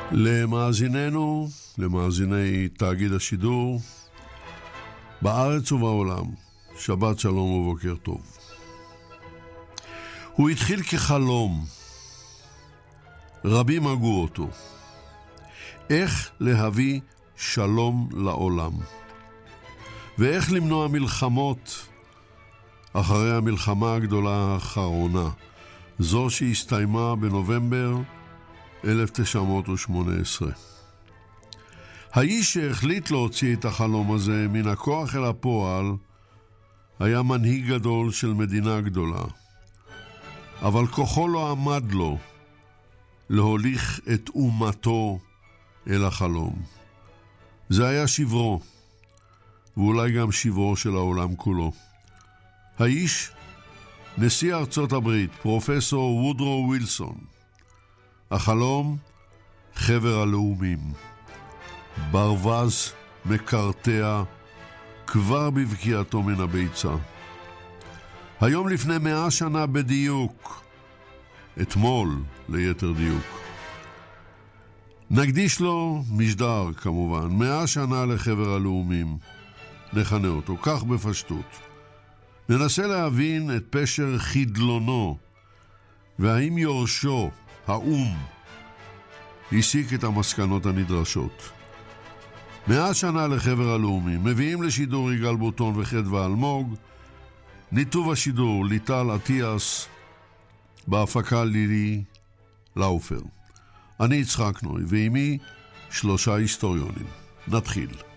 למאזיננו, למאזיני תאגיד השידור, בארץ ובעולם, שבת שלום ובוקר טוב. הוא התחיל כחלום, רבים הגו אותו. איך להביא שלום לעולם, ואיך למנוע מלחמות אחרי המלחמה הגדולה האחרונה, זו שהסתיימה בנובמבר 1918. האיש שהחליט להוציא את החלום הזה מן הכוח אל הפועל היה מנהיג גדול של מדינה גדולה, אבל כוחו לא עמד לו להוליך את אומתו אל החלום. זה היה שברו, ואולי גם שברו של העולם כולו. האיש, נשיא ארצות הברית, פרופסור וודרו ווילסון. החלום, חבר הלאומים. ברווז מקרטע כבר בבקיעתו מן הביצה. היום לפני 100 שנה בדיוק, אתמול ליתר דיוק, נקדיש לו משדר כמובן, 100 שנה לחבר הלאומים, נכנה אותו כך בפשטות. ננסה להבין את פשר חדלונו, והאם יורשו, האום, הסיק את המסקנות הנדרשות. 100 שנה לחבר הלאומים, מביאים לשידור יגאל בוטון וחדווה אלמוג, ניתוב השידור ליטל עטיאס, בהפקה לילי לאופר. אני יצחק נוי, ועימי 3 היסטוריונים. נתחיל.